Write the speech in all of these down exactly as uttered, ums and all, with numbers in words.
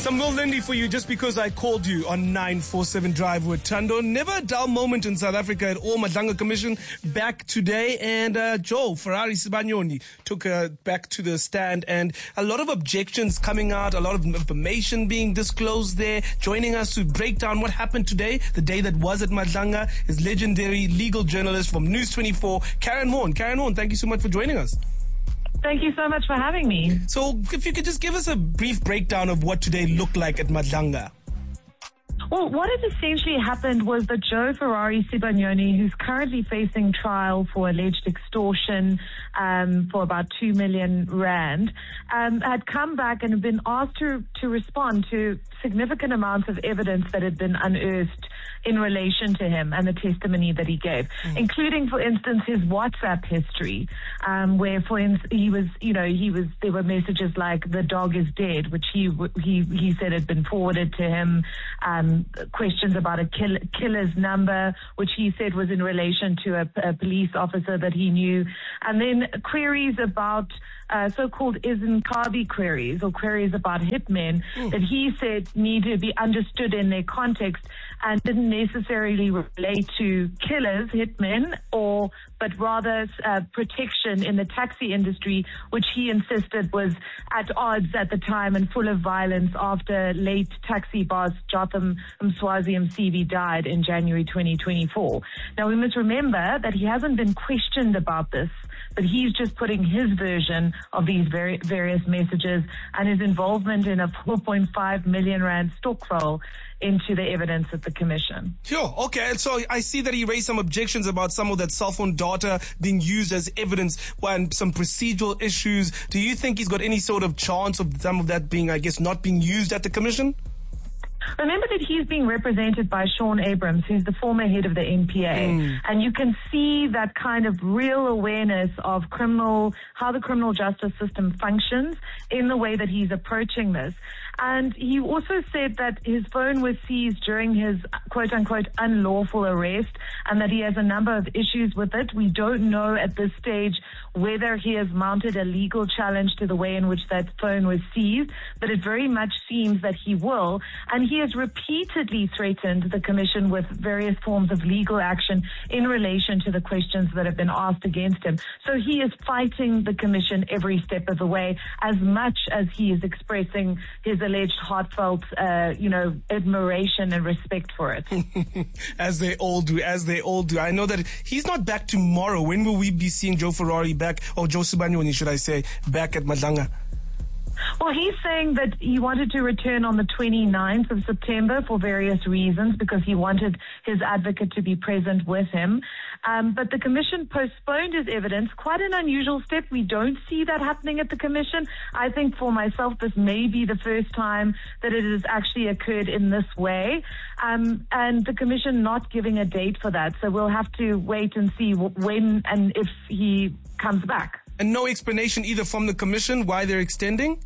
Some Will Lindy for you just because I called you on nine four seven Drive with Tando. Never a dull moment in South Africa at all. Madlanga Commission back today, and uh, Joe Ferrari Sibanyoni took uh, back to the stand, and a lot of objections coming out, a lot of information being disclosed there. Joining us to break down what happened today, the day that was at Madlanga, is legendary legal journalist from News twenty-four, Karen Horn. Karen Horn, thank you so much for joining us. Thank you so much for having me. So if you could just give us a brief breakdown of what today looked like at Madlanga. Well, what had essentially happened was that Joe Ferrari Sibanyoni, who's currently facing trial for alleged extortion um, for about two million rand, um, had come back and had been asked to, to respond to significant amounts of evidence that had been unearthed in relation to him and the testimony that he gave, mm. including, for instance, his WhatsApp history, um, where, for instance, he was, you know, he was, there were messages like "the dog is dead," which he he he said had been forwarded to him. Um, questions about a kill, killer's number, which he said was in relation to a, a police officer that he knew, and then queries about uh, so-called Izinkabi queries, or queries about hitmen, mm. that he said need to be understood in their context and didn't necessarily relate to killers, hitmen, or but rather uh, protection in the taxi industry, which he insisted was at odds at the time and full of violence after late taxi boss Jotham Mswazi Msibi died in January twenty twenty-four. Now, we must remember that he hasn't been questioned about this, but he's just putting his version of these very various messages and his involvement in a four point five million rand stokvel into the evidence at the commission. Sure. Okay. And so I see that he raised some objections about some of that cell phone data being used as evidence and some procedural issues. Do you think he's got any sort of chance of some of that being, I guess, not being used at the commission? Remember that he's being represented by Sean Abrams, who's the former head of the N P A, mm. and you can see that kind of real awareness of criminal, how the criminal justice system functions in the way that he's approaching this. And he also said that his phone was seized during his quote-unquote unlawful arrest and that he has a number of issues with it. We don't know at this stage whether he has mounted a legal challenge to the way in which that phone was seized, but it very much seems that he will. And he has repeatedly threatened the commission with various forms of legal action in relation to the questions that have been asked against him. So he is fighting the commission every step of the way, as much as he is expressing his alleged heartfelt, uh, you know, admiration and respect for it. As they all do, as they all do. I know that he's not back tomorrow. When will we be seeing Joe Ferrari back, or Joe Sibanyoni, should I say, back at Madlanga? Well, he's saying that he wanted to return on the twenty-ninth of September for various reasons, because he wanted his advocate to be present with him. Um, but the commission postponed his evidence, quite an unusual step. We don't see that happening at the commission. I think for myself, this may be the first time that it has actually occurred in this way. Um, and the commission not giving a date for that. So we'll have to wait and see when and if he comes back. And no explanation either from the commission why they're extending?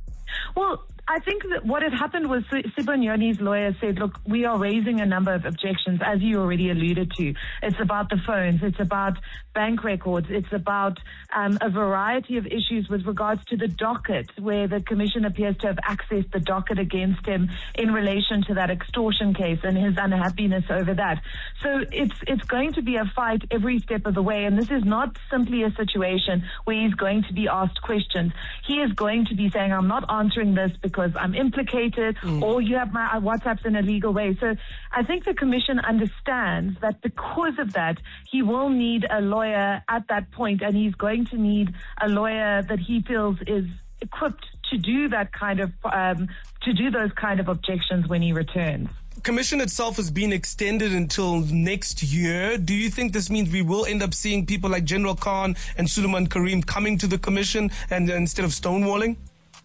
Well, I think that what had happened was Sibanyoni's lawyer said, look, we are raising a number of objections, as you already alluded to. It's about the phones. It's about bank records. It's about um, a variety of issues with regards to the docket, where the commission appears to have accessed the docket against him in relation to that extortion case and his unhappiness over that. So it's it's going to be a fight every step of the way, and this is not simply a situation where he's going to be asked questions. He is going to be saying, I'm not answering this because because I'm implicated, mm. or you have my WhatsApps in a legal way. So I think the commission understands that because of that, he will need a lawyer at that point, and he's going to need a lawyer that he feels is equipped to do that kind of, um, to do those kind of objections when he returns. Commission itself has been extended until next year. Do you think this means we will end up seeing people like General Khan and Suleiman Karim coming to the commission and instead of stonewalling?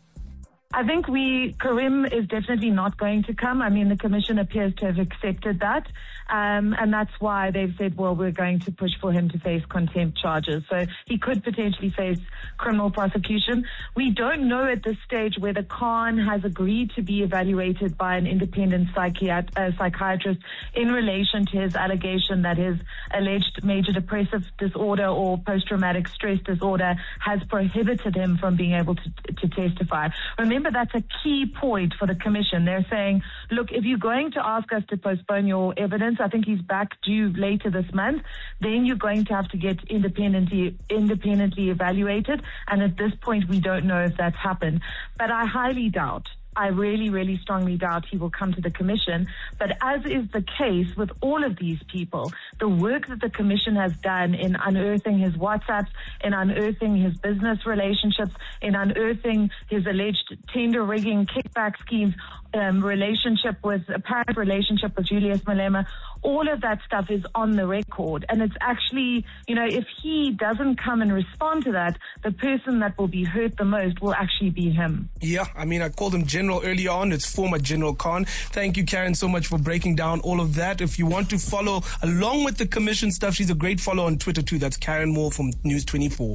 I think we, Karim is definitely not going to come. I mean, the commission appears to have accepted that. Um, and that's why they've said, well, we're going to push for him to face contempt charges. So he could potentially face criminal prosecution. We don't know at this stage whether Khan has agreed to be evaluated by an independent psychiat- uh, psychiatrist in relation to his allegation that his alleged major depressive disorder or post-traumatic stress disorder has prohibited him from being able to, to testify. Remember, that's a key point for the commission. They're saying, look, if you're going to ask us to postpone your evidence, I think he's back due later this month, then you're going to have to get independently, independently evaluated. And at this point, we don't know if that's happened. But I highly doubt I really, really strongly doubt he will come to the commission. But as is the case with all of these people, the work that the commission has done in unearthing his WhatsApps, in unearthing his business relationships, in unearthing his alleged tender rigging, kickback schemes, um, relationship with, apparent relationship with Julius Malema, all of that stuff is on the record. And it's actually, you know, if he doesn't come and respond to that, the person that will be hurt the most will actually be him. Yeah, I mean, I called him General earlier on. It's former General Khan. Thank you, Karen, so much for breaking down all of that. If you want to follow along with the commission stuff, she's a great follow on Twitter too. That's Karen Moore from News twenty-four.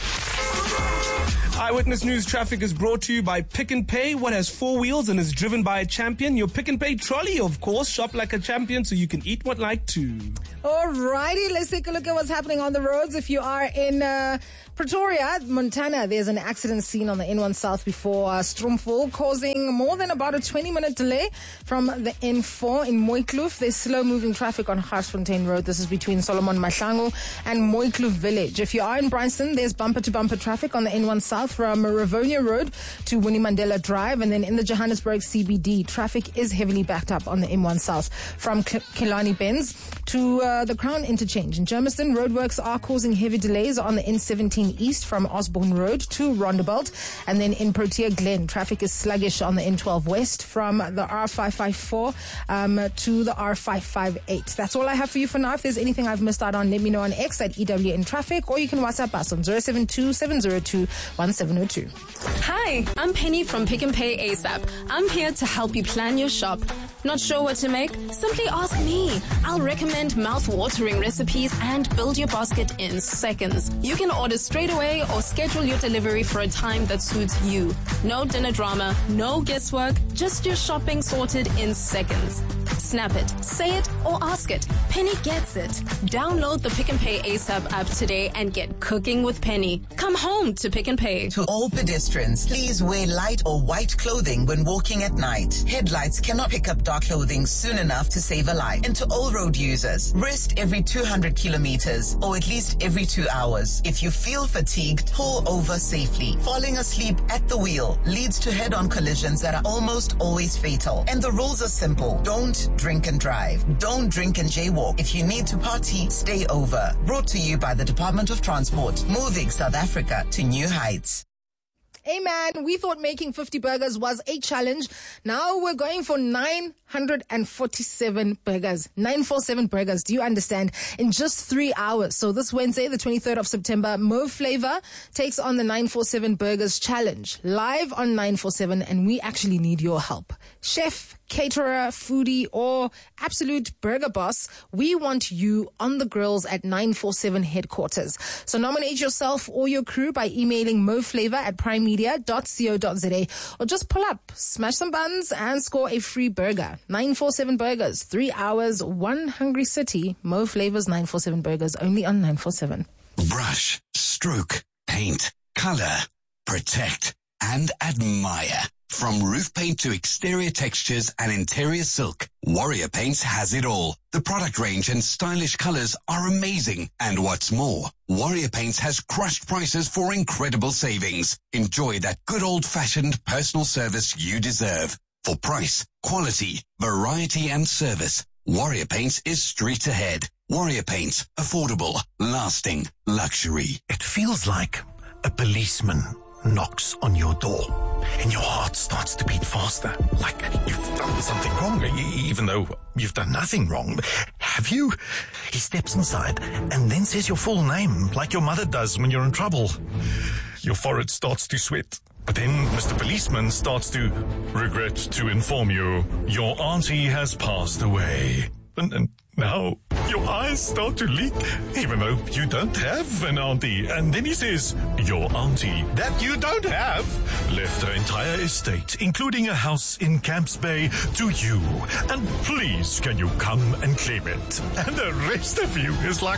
Eyewitness News traffic is brought to you by Pick n Pay. What has four wheels and is driven by a champion? Your Pick n Pay trolley, of course. Shop like a champion so you can eat what like too. Alrighty, let's take a look at what's happening on the roads. If you are in uh, Pretoria, Montana, there's an accident scene on the N one South before uh, Stroomville, causing more than about a twenty minute delay from the N four in Mooikloof. There's slow-moving traffic on Garsfontein Road. This is between Solomon Mahlangu and Mooikloof Village. If you are in Bryanston, there's bumper-to-bumper traffic on the N one South from Rivonia Road to Winnie Mandela Drive. And then in the Johannesburg C B D, traffic is heavily backed up on the N one South from Killarney Benz to uh, the Crown Interchange. In Germiston, roadworks are causing heavy delays on the N seventeen East from Osborne Road to Rondebult. And then in Protea Glen, traffic is sluggish on the N twelve West from the R five five four um, to the R five five eight. That's all I have for you for now. If there's anything I've missed out on, let me know on X at E W N Traffic, or you can WhatsApp us on zero seven two, seven zero two, one seven zero two. Hi, I'm Penny from Pick n Pay ASAP. I'm here to help you plan your shop. Not sure what to make? Simply ask me. I'll recommend mouth-watering recipes and build your basket in seconds. You can order straight away or schedule your delivery for a time that suits you. No dinner drama, no guesswork, just your shopping sorted in seconds. Snap it, say it, or ask it. Penny gets it. Download the Pick n Pay ASAP app today and get cooking with Penny. Come home to Pick n Pay. To all pedestrians, please wear light or white clothing when walking at night. Headlights cannot pick up dark clothing soon enough to save a life. And to all road users, rest every two hundred kilometers or at least every two hours. If you feel fatigued, pull over safely. Falling asleep at the wheel leads to head-on collisions that are almost always fatal. And the rules are simple. Don't drink and drive. Don't drink and jaywalk. If you need to party, stay over. Brought to you by the Department of Transport, moving South Africa to new heights. Hey man, we thought making fifty burgers was a challenge. Now we're going for nine hundred forty-seven burgers. nine forty-seven burgers, do you understand? In just three hours. So this Wednesday, the twenty-third of September, Mo Flavor takes on the nine forty-seven Burgers Challenge. Live on nine forty-seven, and we actually need your help. Chef, caterer, foodie, or absolute burger boss, we want you on the grills at nine forty-seven headquarters. So nominate yourself or your crew by emailing moflavor at primemedia dot co dot za, or just pull up, smash some buns, and score a free burger. nine forty-seven Burgers, three hours, one hungry city. Mo Flavor's nine forty-seven Burgers, only on nine forty-seven. Brush, stroke, paint, color, protect, and admire. From roof paint to exterior textures and interior silk, Warrior Paints has it all. The product range and stylish colors are amazing. And what's more, Warrior Paints has crushed prices for incredible savings. Enjoy that good old-fashioned personal service you deserve. For price, quality, variety, and service, Warrior Paints is street ahead. Warrior Paints, affordable, lasting, luxury. It feels like a policeman knocks on your door and your heart starts to beat faster, like you've done something wrong, even though you've done nothing wrong. Have you? He steps inside and then says your full name, like your mother does when you're in trouble. Your forehead starts to sweat. But then Mister Policeman starts to regret to inform you your auntie has passed away. And, and Now, your eyes start to leak, even though you don't have an auntie. And then he says, your auntie that you don't have left her entire estate, including a house in Camps Bay, to you. And please, can you come and claim it? And the rest of you is like...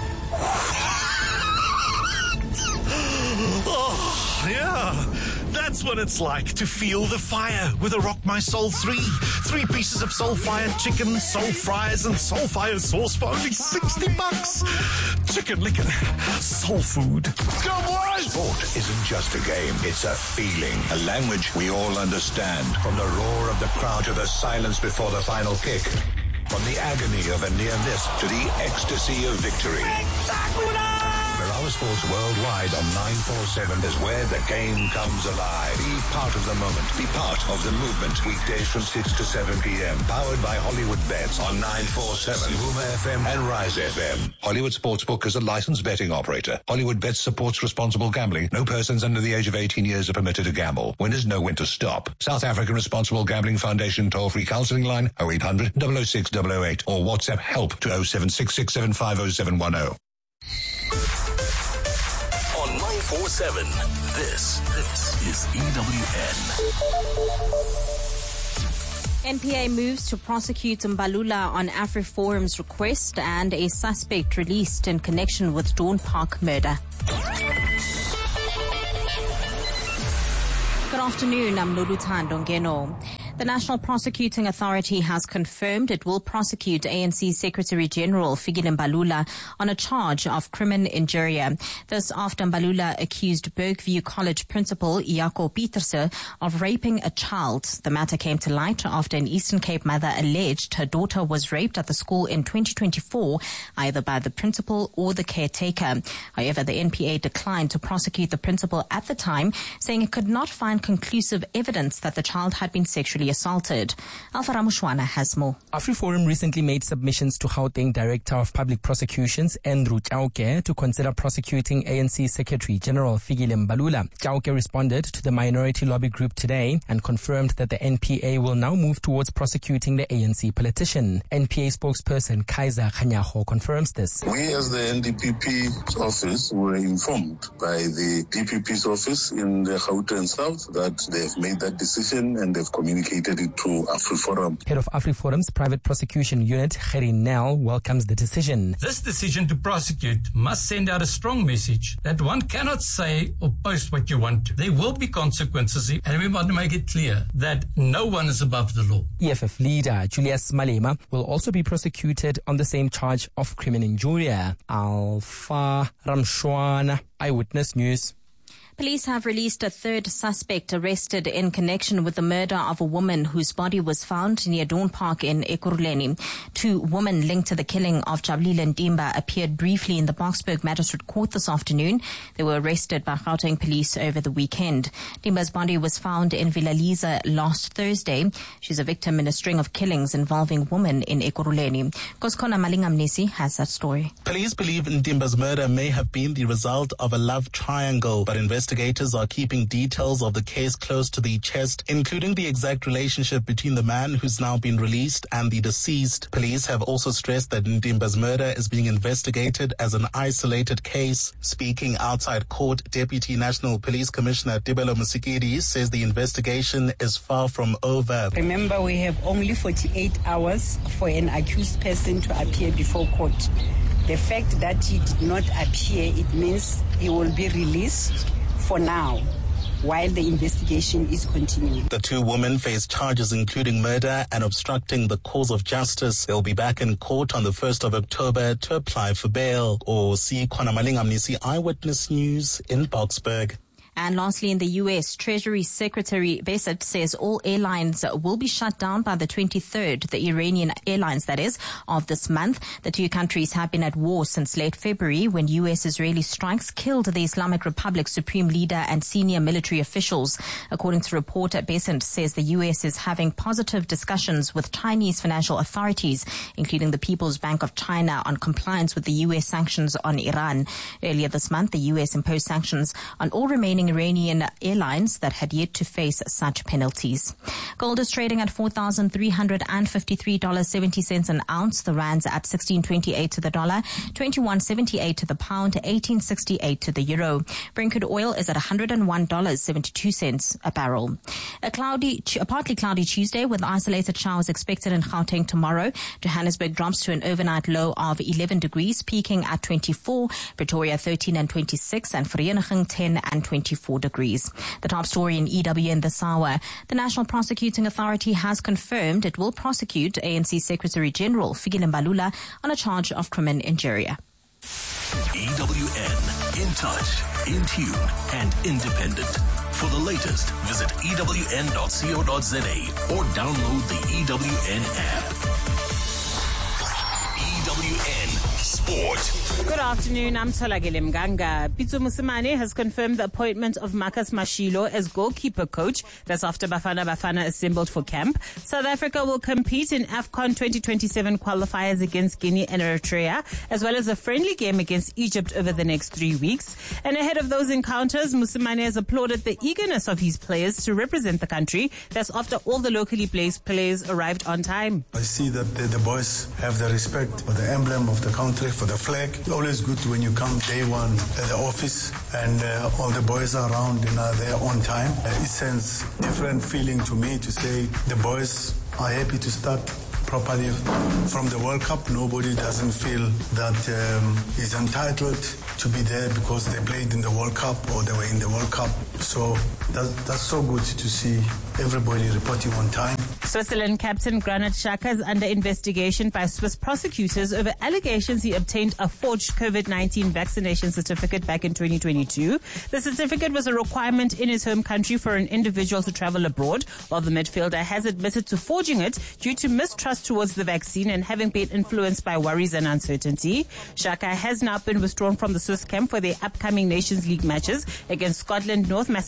Oh, yeah. That's what it's like to feel the fire with a Rock My Soul three. Three pieces of soul fire chicken, soul fries, and soul fire sauce for only sixty bucks. Chicken licking, soul food. Go boys! Sport isn't just a game, it's a feeling. A language we all understand. From the roar of the crowd to the silence before the final kick. From the agony of a near miss to the ecstasy of victory. Our Sports Worldwide on nine forty-seven is where the game comes alive. Be part of the moment. Be part of the movement. Weekdays from six to seven p.m. Powered by Hollywood Bets on nine forty-seven, Huma F M and Rise F M. Hollywood Sportsbook is a licensed betting operator. Hollywood Bets supports responsible gambling. No persons under the age of eighteen years are permitted to gamble. Winners know when to stop. South African Responsible Gambling Foundation toll-free counseling line oh eight hundred, double oh six, double oh eight or WhatsApp help to oh seven six six seven five oh seven one oh. nine forty-seven. This, this is E W N. N P A moves to prosecute Mbalula on AfriForum's request and a suspect released in connection with Dawn Park murder. Good afternoon, I'm Luluthando Ngeno. The National Prosecuting Authority has confirmed it will prosecute A N C Secretary General Fikile Mbalula on a charge of crimen injuria. This after Mbalula accused Bergview College principal Jaco Pieterse of raping a child. The matter came to light after an Eastern Cape mother alleged her daughter was raped at the school in twenty twenty-four, either by the principal or the caretaker. However, the N P A declined to prosecute the principal at the time, saying it could not find conclusive evidence that the child had been sexually assaulted. Alpha Ramushwana has more. AfriForum recently made submissions to Gauteng Director of Public Prosecutions, Andrew Chauke, to consider prosecuting A N C Secretary General Fikile Mbalula. Chauke responded to the minority lobby group today and confirmed that the N P A will now move towards prosecuting the A N C politician. N P A spokesperson Kaiser Khanyaho confirms this. We as the N D P P's office were informed by the D P P's office in the Gauteng South that they've made that decision and they've communicated it to AfriForum. Head of AfriForum's private prosecution unit, Gerry Nel, welcomes the decision. This decision to prosecute must send out a strong message that one cannot say or post what you want to. There will be consequences, and we want to make it clear that no one is above the law. E F F leader Julius Malema will also be prosecuted on the same charge of crimen injuria. Alpha Ramshwana, Eyewitness News. Police have released a third suspect arrested in connection with the murder of a woman whose body was found near Dawn Park in Ekurhuleni. Two women linked to the killing of Jabulile Ntimba appeared briefly in the Boksburg Magistrate Court this afternoon. They were arrested by Gauteng police over the weekend. Ntimba's body was found in Vilaliza last Thursday. She's a victim in a string of killings involving women in Ekurhuleni. Koskona Malingamnisi has that story. Police believe Ntimba's murder may have been the result of a love triangle, but investigators Investigators are keeping details of the case close to the chest, including the exact relationship between the man who's now been released and the deceased. Police have also stressed that Ntimba's murder is being investigated as an isolated case. Speaking outside court, Deputy National Police Commissioner Tebelo Musikiri says the investigation is far from over. Remember, we have only forty-eight hours for an accused person to appear before court. The fact that he did not appear, it means he will be released for now, while the investigation is continuing. The two women face charges including murder and obstructing the cause of justice. They'll be back in court on the first of October to apply for bail. Or see Kwana Malingamnisi, Eyewitness News in Boksburg. And lastly, in the U S, Treasury Secretary Beset says all airlines will be shut down by the twenty-third, the Iranian airlines, that is, of this month. The two countries have been at war since late February when U S-Israeli strikes killed the Islamic Republic's supreme leader and senior military officials. According to a report, Beset says the U S is having positive discussions with Chinese financial authorities, including the People's Bank of China, on compliance with the U S sanctions on Iran. Earlier this month, the U S imposed sanctions on all remaining including Iranian airlines that had yet to face such penalties. Gold is trading at four thousand three hundred fifty-three dollars and seventy cents an ounce. The rand's at sixteen twenty-eight to the dollar, twenty-one seventy-eight to the pound, eighteen sixty-eight to the euro. Brent crude oil is at one hundred one dollars and seventy-two cents a barrel. A cloudy, a partly cloudy Tuesday with isolated showers expected in Gauteng tomorrow. Johannesburg drops to an overnight low of eleven degrees, peaking at twenty-four. Pretoria thirteen and twenty-six, and Vereeniging ten and twenty-four degrees. The top story in E W N this hour. The National Prosecuting Authority has confirmed it will prosecute A N C Secretary General Fikile Mbalula on a charge of criminal injury. E W N, in touch, in tune, and independent. For the latest, visit E W N dot co dot za or download the E W N app. E W N Sport. Good afternoon, I'm Tolagile Mganga. Pitso Mosimane has confirmed the appointment of Marcus Mashilo as goalkeeper coach. That's after Bafana Bafana assembled for camp. South Africa will compete in AFCON twenty twenty-seven qualifiers against Guinea and Eritrea, as well as a friendly game against Egypt over the next three weeks. And ahead of those encounters, Mosimane has applauded the eagerness of his players to represent the country. That's after all the locally placed players arrived on time. I see that the, the boys have the respect for the emblem of the country, for the flag. It's always good when you come day one at the office and uh, all the boys are around and are there on time. Uh, it sends different feeling to me to say the boys are happy to start properly from the World Cup. Nobody doesn't feel that um, is entitled to be there because they played in the World Cup or they were in the World Cup. So that, that's so good to see everybody reporting on time. Switzerland captain Granit Xhaka is under investigation by Swiss prosecutors over allegations he obtained a forged COVID nineteen vaccination certificate back in twenty twenty-two. The certificate was a requirement in his home country for an individual to travel abroad, while the midfielder has admitted to forging it due to mistrust towards the vaccine and having been influenced by worries and uncertainty. Xhaka has now been withdrawn from the Swiss camp for their upcoming Nations League matches against Scotland, North Macedonia,